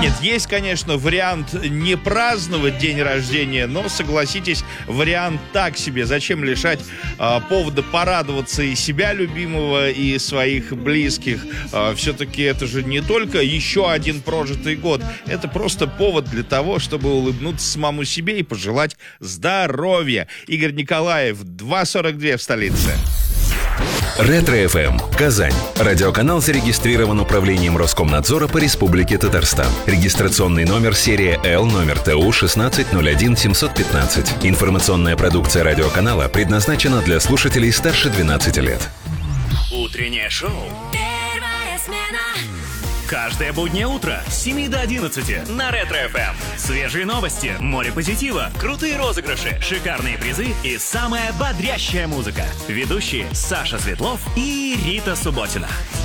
Нет, есть, конечно, вариант не праздновать день рождения, но, согласитесь, вариант так себе. Зачем лишать повода порадоваться и себя любимого, и своих близких? Все-таки это же не только еще один прожитый год. Это просто повод для того, чтобы улыбнуться самому себе и пожелать здоровья. Игорь Николаев, 2:42 в столице. Ретро-ФМ. Казань. Радиоканал зарегистрирован управлением Роскомнадзора по Республике Татарстан. Регистрационный номер серия Л, номер ТУ 1601715. Информационная продукция радиоканала предназначена для слушателей старше 12 лет. Утреннее шоу. Первая смена. Каждое буднее утро с 7 до 11 на Ретро-ФМ. Свежие новости, море позитива, крутые розыгрыши, шикарные призы и самая бодрящая музыка. Ведущие Саша Светлов и Рита Субботина.